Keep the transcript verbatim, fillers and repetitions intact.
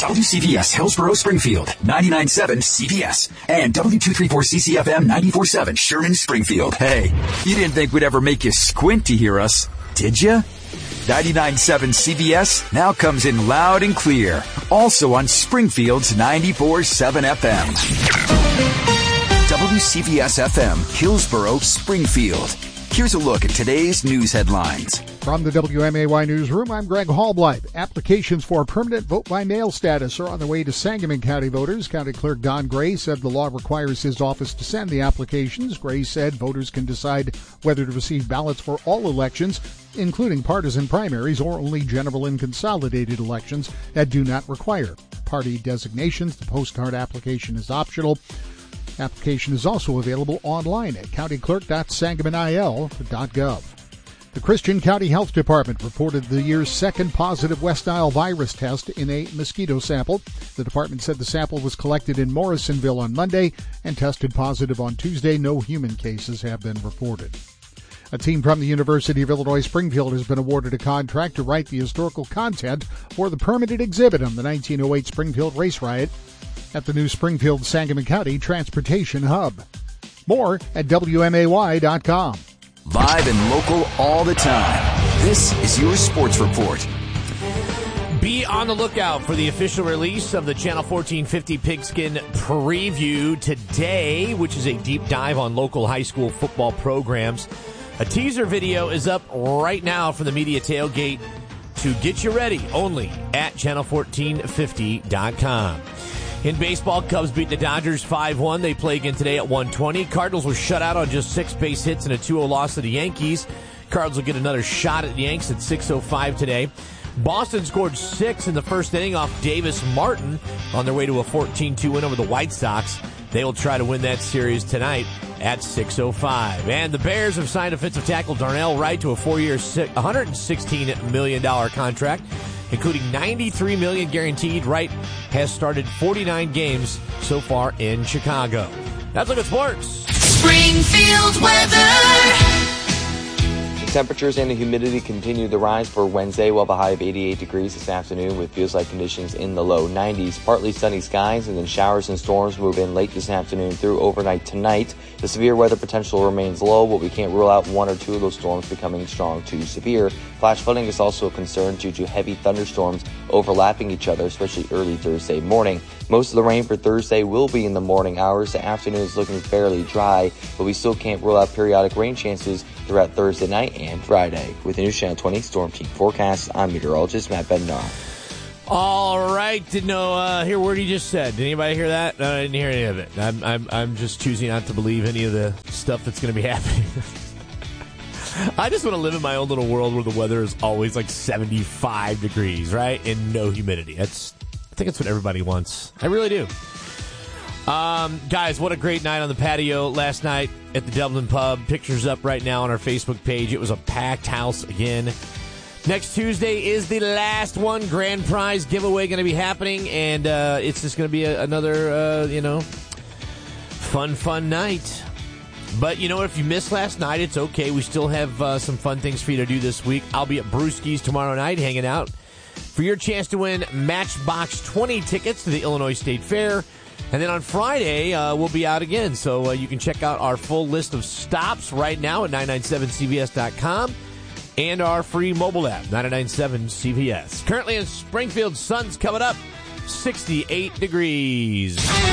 W C V S Hillsborough Springfield, ninety-nine point seven C B S, and W two thirty-four C C F M ninety-four point seven Sherman Springfield. Hey, you didn't think we'd ever make you squint to hear us, did you? ninety-nine point seven C B S now comes in loud and clear, also on Springfield's ninety-four point seven F M. W C V S F M, Hillsborough, Springfield. Here's a look at today's news headlines. From the W M A Y Newsroom, I'm Greg Hallblythe. Applications for permanent vote-by-mail status are on the way to Sangamon County voters. County Clerk Don Gray said the law requires his office to send the applications. Gray said voters can decide whether to receive ballots for all elections, including partisan primaries, or only general and consolidated elections that do not require party designations. The postcard application is optional. Application is also available online at county clerk dot sangamon I L dot gov. The Christian County Health Department reported the year's second positive West Nile virus test in a mosquito sample. The department said the sample was collected in Morrisonville on Monday and tested positive on Tuesday. No human cases have been reported. A team from the University of Illinois Springfield has been awarded a contract to write the historical content for the permanent exhibit on the nineteen oh eight Springfield Race Riot at the new Springfield Sangamon County Transportation Hub. More at W M A Y dot com. Live and local all the time. This is your Sports Report. Be on the lookout for the official release of the Channel fourteen fifty Pigskin Preview today, which is a deep dive on local high school football programs. A teaser video is up right now for the media tailgate to get you ready only at channel fourteen fifty dot com. In baseball, Cubs beat the Dodgers five one. They play again today at one twenty. Cardinals were shut out on just six base hits and a two oh loss to the Yankees. Cards will get another shot at the Yanks at six oh five today. Boston scored six in the first inning off Davis Martin on their way to a fourteen two win over the White Sox. They will try to win that series tonight at six oh five. And the Bears have signed offensive tackle Darnell Wright to a four-year, one hundred sixteen million dollars contract, including ninety-three million dollars guaranteed. Wright has started forty-nine games so far in Chicago. That's Look at Sports. Springfield weather. Temperatures and the humidity continue to rise for Wednesday. We'll have a high of eighty-eight degrees this afternoon with feels-like conditions in the low nineties. Partly sunny skies and then showers and storms move in late this afternoon through overnight tonight. The severe weather potential remains low, but we can't rule out one or two of those storms becoming strong to severe. Flash flooding is also a concern due to heavy thunderstorms overlapping each other, especially early Thursday morning. Most of the rain for Thursday will be in the morning hours. The afternoon is looking fairly dry, but we still can't rule out periodic rain chances throughout Thursday night and Friday. With the News Channel twenty Storm Team Forecast, I'm meteorologist Matt Bednar. All right, didn't know, uh, hear what he just said. Did anybody hear that? No, I didn't hear any of it. I'm, I'm, I'm just choosing not to believe any of the stuff that's going to be happening. I just want to live in my own little world where the weather is always like seventy-five degrees, right? And no humidity. That's, I think that's what everybody wants. I really do. Um, guys, what a great night on the patio last night at the Dublin Pub. Pictures up right now on our Facebook page. It was a packed house again. Next Tuesday is the last one. Grand prize giveaway going to be happening, and uh, it's just going to be a, another, uh, you know, fun, fun night. But, you know, if you missed last night, it's okay. We still have uh, some fun things for you to do this week. I'll be at Brewski's tomorrow night hanging out for your chance to win Matchbox twenty tickets to the Illinois State Fair. And then on Friday, uh, we'll be out again. So uh, you can check out our full list of stops right now at nine ninety-seven C B S dot com and our free mobile app, nine ninety-seven C B S. Currently in Springfield, sun's coming up, sixty-eight degrees.